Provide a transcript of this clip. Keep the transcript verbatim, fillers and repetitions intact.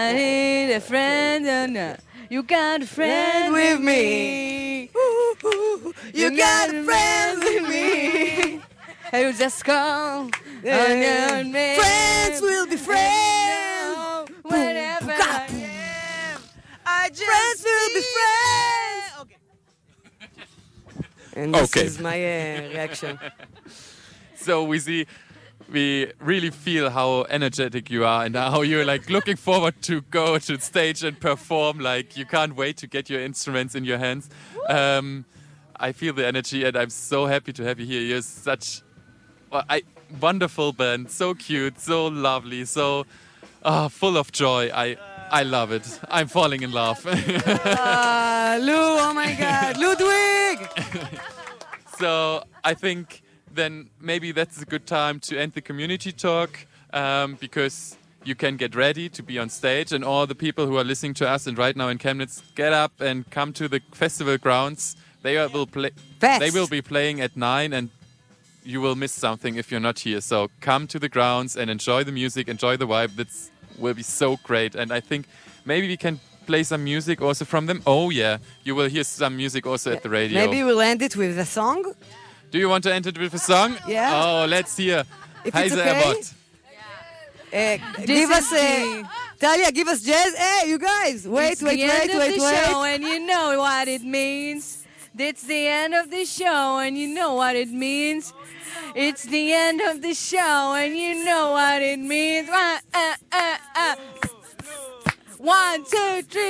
I need a friend, oh no. You got a friend with me. You got a friend with me. And you just call on your name. Friends will be friends. Whenever I am, I just Friends will be friends. Okay. And this Okay. is my uh, reaction. So we see, we really feel how energetic you are and how you're like looking forward to go to the stage and perform. Like you can't wait to get your instruments in your hands. Um, I feel the energy and I'm so happy to have you here. You're such well, I, wonderful band, so cute, so lovely, so uh, full of joy. I I love it. I'm falling in love. Ah, Lou, oh my God, Ludwig! So I think then maybe that's a good time to end the community talk um, because you can get ready to be on stage and all the people who are listening to us and right now in Chemnitz, get up and come to the festival grounds. They are- will play. Fest. They will be playing at nine and you will miss something if you're not here. So come to the grounds and enjoy the music, enjoy the vibe. That will be so great. And I think maybe we can play some music also from them. Oh yeah, you will hear some music also at the radio. Maybe we'll end it with a song. Do you want to end it with a song? Yeah. Oh, let's hear. If it's Heise okay. Abbott. Uh, give us a Talia, give us jazz. Hey, you guys, wait, It's wait, the wait, end of wait, the wait. show, and you know what it means. It's the end of the show, and you know what it means. It's the end of the show, and you know what it means. One, uh, uh, uh. One, two, three.